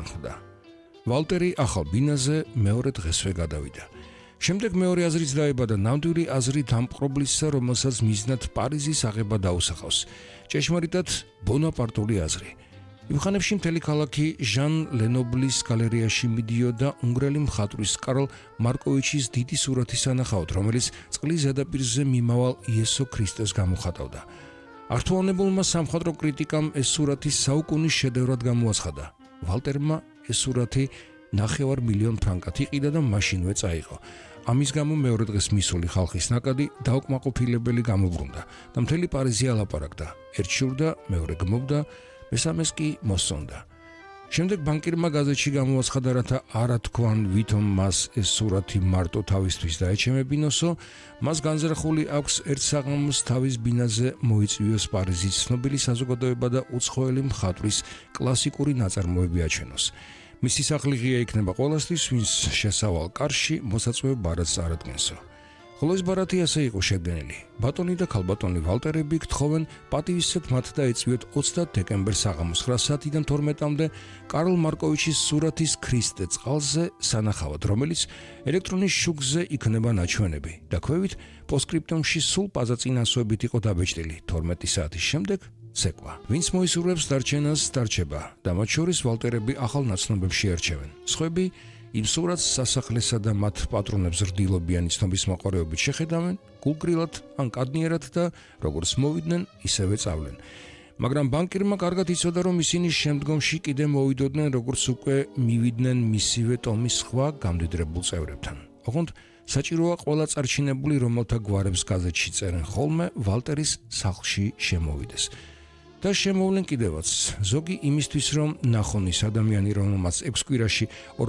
განხდა. ვალტერი ახალ ბინაზე მეორე დღესვე გადავიდა. შემდეგ მეორე აზრიც დაებადა ნამდვილი აზრი დამპყრობლისა, რომელსაც მიზნად პარიზის აღება დაუსახავს. ჭეშმარიტად ბონაპარტული აზრი. იმ ხანებში მთელი ქალაქი ჟან ლენობლის გალერეაში მიდიოდა უნგრელი მხატვრის კარლ მარკოვიჩის დიდი სურათის სანახავად, რომელიც წყლის ზედაპირზე მიმავალ იესო ქრისტეს გამოხატავდა. ართუანებულმა სამხატვრო კრიტიკამ ეს სურათი საუკუნის შედევრად გამოაცხადა. ვალტერმა ეს სურათი 9 მილიონ ფრანკად იყიდა და მაშინვე წაიღო. ამის გამო მეორე დღეს მისული ხალხის ნაკადი დაუკმაყოფილებელი გამობრუნდა და მთელი პარიზი ალაპარაკდა. ერთ შურდა, მეორე გმობდა, მესამეს კი მოსწონდა. შემდეგ ბანკირმა გაზეთში გამოაცხადა, რათა არა თქვან ვითომ მას ეს სურათი მარტო თავისთვის დაეჩემებინოსო, მას განზრახული აქვს ერთ საღამოს თავის ბინაზე მოიწვიოს პარიზის ცნობილი საზოგადოება და უცხოელი მხატვრის კლასიკური ნაწარმოები აჩვენოს. მისი სახლი ღია იქნება ყველასთვის, ვინც შესავალ კარში მოსაწვევ ბარათს არადგენსო. ხოლო ეს ბარათი ასე იყო შედგენილი. ბატონი და ქალბატონი ვალტერები გთხოვენ პატივისცემთ მათ და ეწვიოთ 20 დეკემბერს საღამოს 9 საათიდან 12-მდე კარლ მარკოვიჩის სურათის ქრისტე წყალზე სანახავად, რომელიც ელექტრონის შუქზე იქნება ნაჩვენები და ქვევით პოსტსკრიპტუმში სულ პაზაწინასოებით იყო დაბეჭდილი. 12 საათის შემდეგ ცეკვა. ვინც მოისურვებს დარჩენას, დარჩება და მათ შორის ვალტერები ახალ ნაცნობებში ერჩევენ. სხვები იმ სურათს სასახლესა და მათ პატრონებს რდილობიანი ცნობის მოყარეობით შეხედავენ, გულგრილად ან კადნიერად და როგორც მოვიდნენ, ისევე წავლენ. მაგრამ ბანკირმა კარგად იცოდა, რომ ისინი შემდგომში კიდე მოვიდოდნენ, როგორც უკვე მივიდნენ მისივე ტომის სხვა გამდიდრებულ წევრებთან. ოღონდ საჭიროა ყველა წარჩინებული, რომელთა გვარებს გაზეთში წერენ ხოლმე, ვალტერის სახლში შემოვიდეს. და შემოვლენ კიდევაც. ზოგი იმისთვის, რომ ნახონ ის ადამიანი, რომელმაც 6 კვირაში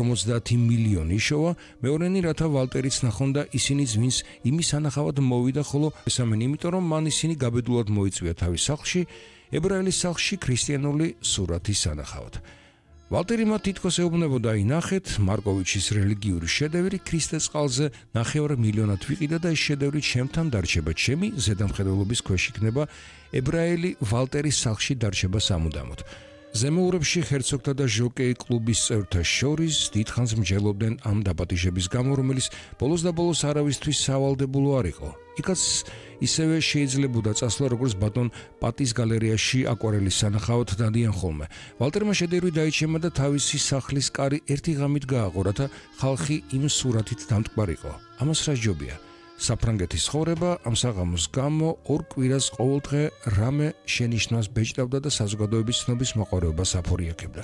50 მილიონი იშოვა, მეორენი რათა ვალტერიც ნახონ და ისინიც, ვინც იმის სანახავად მოვიდა, ხოლო მესამენი იმიტომ, რომ მან ისინი გაბედულად მოიწვია თავის სახლში, ებრაელის სახლში ქრისტიანული სურათის სანახავად. ვალტერი მათ თითქოს ეუბნებოდა, ინახეთ, მარკოვიჩის რელიგიური შედევრი ქრისტეს წყალზე 9 მილიონად ვიყიდა და ეს შედევრი ჩემთან დარჩება, ჩემი ზედამხედველობის ქვეშ იქნება, ებრაელი ვალტერის სახლში დარჩება სამუდამოდ. ზემოურებში ჰერცოგთა და ჟოკეი კლუბის წევრთა შორის დიდხანს მსჯელობდნენ ამ დაპატიჟების გამო, რომელიც ბოლოს და ბოლოს არავისთვის სავალდებულო არ იყო. იქაც ისევე შეიძლებოდა წასვლა, როგორც ბატონ პატის გალერეაში აკვარელის სანახავად დადიან ხოლმე. ვალტერმა შედევრი დაიჩემა და თავისი სახლის კარი ერთი ღამით გააყო, რათა ხალხი იმ სურათით დამტკბარიყო. ამას რა სჯობია? საფრანგეთის ცხოვრება ამ საღამოს გამო 2 კვირას ყოველდღე რამე შენიშვნას ბეჭდავდა და საზოგადოების ცნობის მოყარეობას აფორიაქებდა.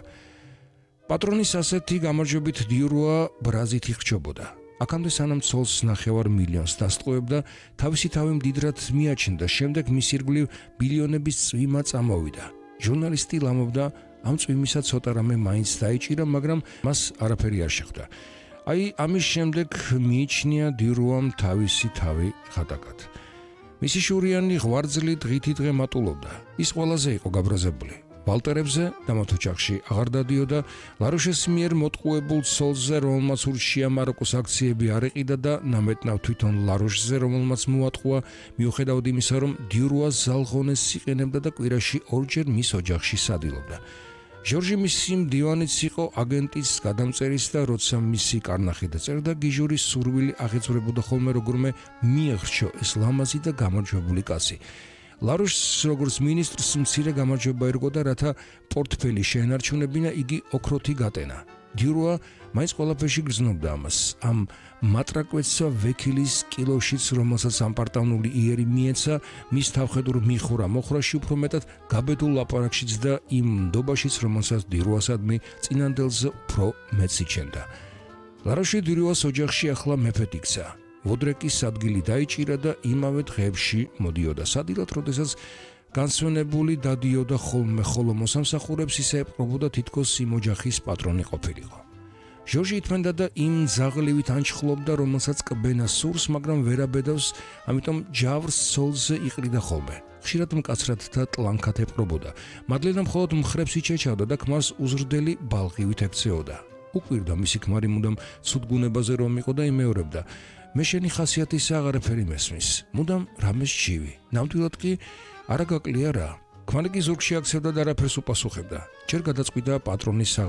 პატრონის ასეთი გამარჯვებით დიუროა ბრაზით იხრჩობოდა. აქამდე სანამ ცოლს 9 მილიონს დასტყუებდა, თავისი თავი მდიდრად მიაჩნდა, შემდეგ მის ირგვლივ ბილიონების წვიმა წამოვიდა. ჟურნალისტი ლამობდა, ამ წვიმისა ცოტა რამე მაინც დაიჭირა, მაგრამ მას არაფერი არ შეხვდა. აი, ამის შემდეგ მიიჩნია დიუროამ თავისი თავი ღატაკად. მისი შურიანი ღვარძლი დღითი დღე მატულობდა. ის ყველაზე იყო გაბრაზებული. ვალტერებზე და მათ ოჯახში აღარ დადიოდა, ლაროშეს მიერ მოტყუებულ ცოლზე, რომელმაც ურჩია მაროკოს აქციები არ ეყიდა და ნამეტნავ თვითონ ლაროშზე, რომელმაც მოატყუა, მიუხედავად იმისა, რომ დიუროა ზალღონეს იყენებდა და კვირაში 2 ჯერ მის ოჯახში სადილობდა. ჟორჟი მისი მდივანიც იყო, აგენტის გადამწერის და როცა მისი კარნახი დაწერდა, გიჟურის სურვილი აღეძვრებოდა ხოლმე როგორმე მიეღრჩო ეს ლამაზი და გამარჯვებული კაცი. ლაროშს როგორც მინისტრს მცირე გამარჯვება ერგოდა, რათა პორტფელი შეენარჩუნებინა, იგი ოქროთი გატენა. დიუროა მაინც ყველაფერში გრძნობდა ამას. ამ მატრაკვეცსა ვექილის კილოშიც, რომელსაც ამპარტავნული იერი მიეცა, მის თავხედურ მიხურა მოხრაში უფრო მეტად გაბედულ ლაპარაკშიც და იმ ნდობაშიც, რომელსაც დიუროასადმი წინანდელზე უფრო მეც იჩენდა. ლაროში დიუროას ოჯახში ახლა მეფედ იქცა. ვოდრეკის ადგილი დაიჭირა და იმავე დღეებში მოდიოდა სადილად, როდესაც განსვენებული დადიოდა ხოლმე, ხოლო მოსამსახურებს ისე ეპყრობოდა, თითქოს იმ ოჯახის პატრონი ყოფილიყო. ჟორჟი ითმენდა და იმ ძაღლივით ანჩხლობდა, რომელსაც კბენა სურს, მაგრამ ვერ აბედავს, ამიტომ ჯავრს ცოლზე იყრიდა ხოლმე. ხშირად მკაცრად და ტლანქად ეპყრობოდა. მადლენა მხოლოდ მხრებს იჩეჩავდა და ქმარს უზრდელი ბალღივით ექცეოდა. უკვირდა მისი ქმარი მუდამ ცუდგუნებაზე რომ იყო და იმეორებდა. მე შენი ხასიათისა აღარაფერი მესმის. მუდამ რამეს ჩივი. ნამდვილად კი არა გაკლია რა. ქმარი კი ზურგში აქცევდა და არაფერს უპასუხებდა. ჯერ გადაწყვიტა პატრონის